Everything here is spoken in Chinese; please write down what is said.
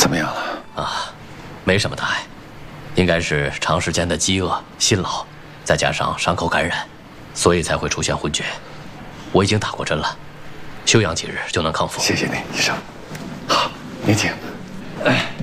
么样了？ 啊，没什么大碍，应该是长时间的饥饿、辛劳，再加上伤口感染，所以才会出现昏厥。我已经打过针了，休养几日就能康复。 谢谢你，医生。好，您请。哎。